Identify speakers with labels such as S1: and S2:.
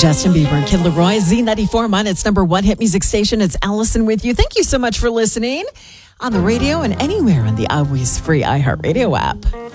S1: Justin Bieber and Kid Laroi, Z94 on its number one hit music station. It's Allison with you. Thank you so much for listening on the radio and anywhere on the always free iHeartRadio app.